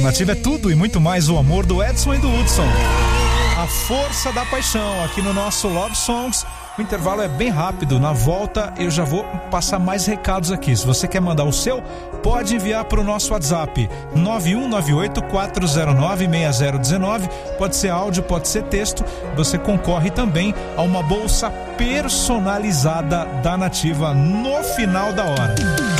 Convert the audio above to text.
Nativa é tudo e muito mais o amor do Edson e do Hudson. A força da paixão aqui no nosso Love Songs. O intervalo é bem rápido. Na volta eu já vou passar mais recados aqui. Se você quer mandar o seu, pode enviar para o nosso WhatsApp 9198-409-6019. Pode ser áudio, pode ser texto. Você concorre também a uma bolsa personalizada da Nativa no final da hora.